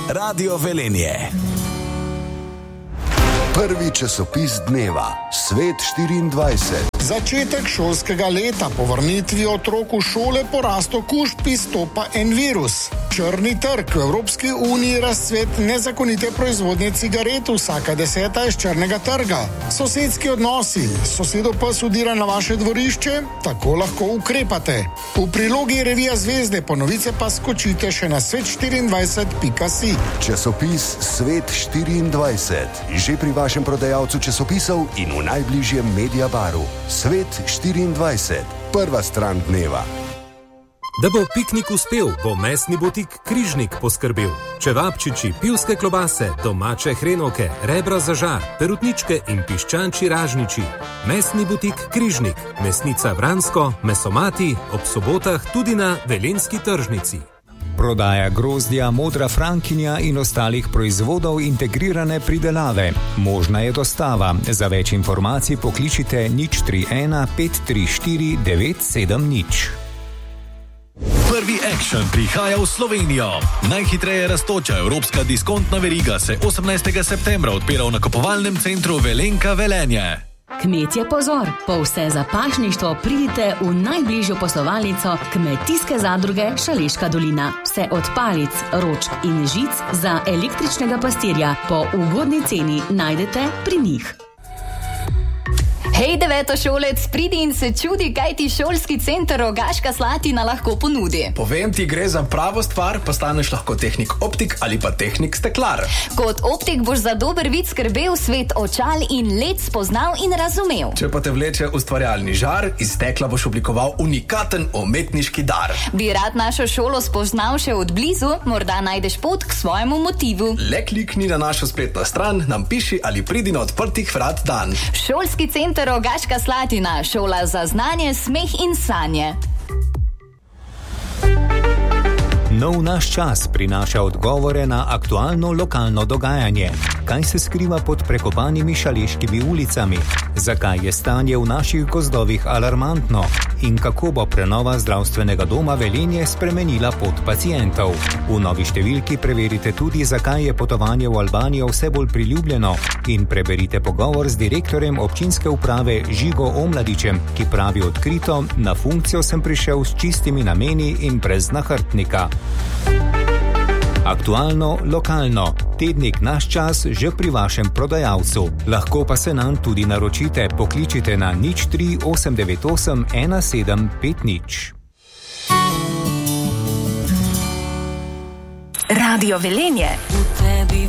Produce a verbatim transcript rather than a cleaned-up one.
Radio Velenje. Prvi časopis dneva, Svet štiriindvajset. Začetek šolskega leta, po vrnitvi otrok v šole po rastu okužb izstopa en virus. Črni trg v Evropski uniji, razcvet nezakonite proizvodnje cigaret, vsaka deseta iz črnega trga. Sosedski odnosi, sosedov pes udira na vaše dvorišče, tako lahko ukrepate. V prilogi revija Zvezde, po novice pa skočite še na svet štiriindvajset pika si. Časopis Svet štiriindvajset, že pri vašem prodajalcu časopisov in v najbližjem Mediabaru. Svet štiriindvajset, prva stran dneva. Da bo piknik uspel, bo mesni butik Križnik poskrbel. Čevapčiči, pivske klobase, domače hrenovke, rebra za žar, perutničke in piščančji ražniči. Mesni butik Križnik, mesnica Vransko, mesomati, ob sobotah tudi na Velenjski tržnici. Prodaja grozdja, modra frankinja in ostalih proizvodov integrirane pridelave. Možna je dostava. Za več informacij pokličite nič tri ena pet tri štiri devet sedem nič. Prvi Action prihaja v Slovenijo. Najhitreje rastoča evropska diskontna veriga se osemnajstega septembra odpira v nakupovalnem centru Velenka Velenje. Kmetje pozor, po vse za pašništvo pridite v najbližjo poslovalnico Kmetijske zadruge Šaleška dolina. Vse od palic, ročk in žic za električnega pastirja po ugodni ceni najdete pri njih. Hej, devetošolec, pridi in se čudi, kaj ti šolski center Rogaška Slatina lahko ponudi. Povem ti, gre za pravo stvar, postaneš lahko tehnik optik ali pa tehnik steklar. Kot optik boš za dober vid skrbel, svet očal in led spoznal in razumel. Če pa te vleče ustvarjalni žar, iz stekla boš oblikoval unikaten umetniški dar. Bi rad našo šolo spoznal še od blizu, morda najdeš pot k svojemu motivu. Le klikni na našo spletno stran, nam piši ali pridi na odprtih vrat dan. Šolski center Rogaška Slatina, šola za znanje, smeh in sanje. Nov naš čas prinaša odgovore na aktualno lokalno dogajanje. Kaj se skriva pod prekopanimi šaleškimi ulicami? Zakaj je stanje v naših gozdovih alarmantno? In kako bo prenova zdravstvenega doma Velenje spremenila pot pacientov? V novi številki preverite tudi, zakaj je potovanje v Albanijo vse bolj priljubljeno, in preberite pogovor z direktorjem občinske uprave Žigo Omladičem, ki pravi odkrito: na funkcijo sem prišel s čistimi nameni in brez nahrbtnika. Aktualno, lokalno. Tednik Naš čas že pri vašem prodajalcu. Lahko pa se nam tudi naročite. Pokličite na nič tri osem devet osem ena sedem pet nič. Radio Velenje.